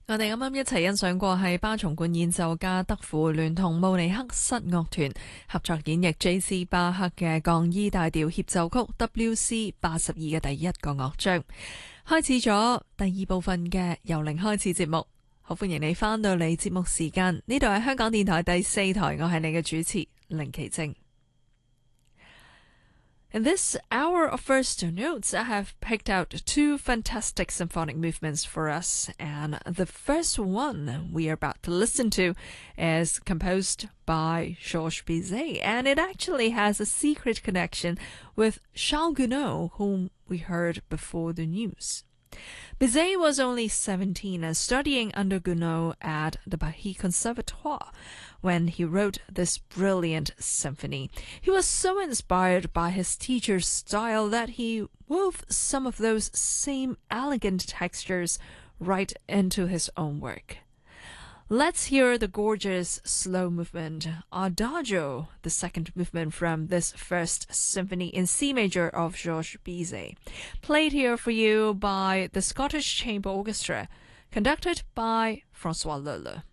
我哋啱啱一齊欣賞過係巴松管演奏家德芙聯同慕尼黑室樂團合作演繹 J.C. 巴克嘅降 E 大調協奏曲 WC82嘅第一個樂章，開始咗第二部分嘅由零開始節目。好歡迎你返到嚟節目時間，呢度係香港電台第4台，我係你嘅主持凌琪晶。In this hour of first notes, I have picked out two fantastic symphonic movements for us, and the first one we are about to listen to is composed by Georges Bizet, and it actually has a secret connection with Charles Gounod, whom we heard before the news. Bizet was only 17 and studying under Gounod at the Paris Conservatoire when he wrote this brilliant symphony. He was so inspired by his teacher's style that he wove some of those same elegant textures right into his own work. Let's hear the gorgeous slow movement, Adagio, the second movement from this first symphony in C major of Georges Bizet, played here for you by the Scottish Chamber Orchestra, conducted by François Leleux.